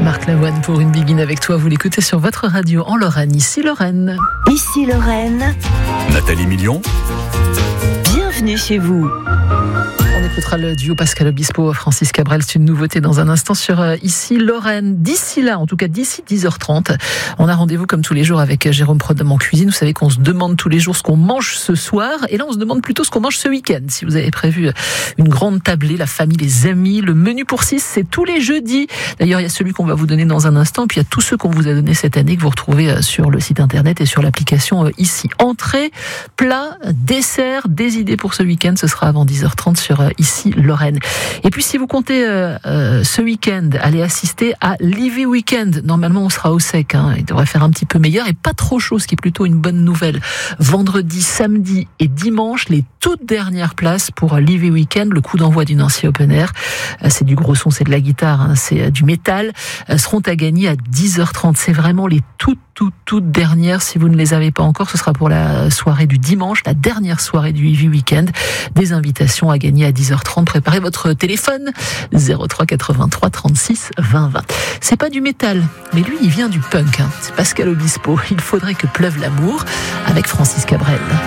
Marc Lavoine pour une Begin avec toi. Vous l'écoutez sur votre radio en Lorraine. Ici Lorraine. Ici Lorraine. Nathalie Million. Bienvenue chez vous. On écoutera le duo Pascal Obispo, Francis Cabrel. C'est une nouveauté dans un instant sur Ici Lorraine. D'ici là, en tout cas d'ici 10h30, on a rendez-vous comme tous les jours avec Jérôme Prodhomme en cuisine. Vous savez qu'on se demande tous les jours ce qu'on mange ce soir. Et là, on se demande plutôt ce qu'on mange ce week-end. Si vous avez prévu une grande tablée, la famille, les amis, le menu pour 6, c'est tous les jeudis. D'ailleurs, il y a celui qu'on va vous donner dans un instant. Puis il y a tous ceux qu'on vous a donnés cette année que vous retrouvez sur le site internet et sur l'application Ici. Entrée, plat, dessert, des idées pour ce week-end. Ce sera avant 10h30 sur Ici Lorraine. Et puis si vous comptez ce week-end aller assister à l'Ivy Weekend, normalement on sera au sec, il devrait faire un petit peu meilleur et pas trop chaud, ce qui est plutôt une bonne nouvelle. Vendredi, samedi et dimanche, les toutes dernières places pour l'Ivy Weekend, le coup d'envoi du Nancy Open Air, c'est du gros son, c'est de la guitare, c'est du métal, seront à gagner à 10h30. C'est vraiment les toutes dernières. Si vous ne les avez pas encore, ce sera pour la soirée du dimanche, la dernière soirée du Ivy Weekend. Des invitations à gagner à 10h30. Préparez votre téléphone 03 83 36 20 20. C'est pas du métal, mais lui il vient du punk. C'est Pascal Obispo. Il faudrait que pleuve l'amour avec Francis Cabrel.